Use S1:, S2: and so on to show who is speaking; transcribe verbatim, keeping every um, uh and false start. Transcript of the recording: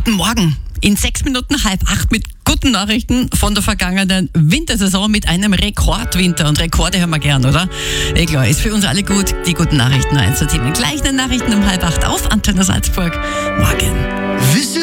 S1: Guten Morgen. In sechs Minuten halb acht mit guten Nachrichten von der vergangenen Wintersaison mit einem Rekordwinter. Und Rekorde hören wir gern, oder? Eh klar, ist für uns alle gut, die guten Nachrichten einzutippen. Gleich den Nachrichten um halb acht auf Antenne Salzburg. Morgen.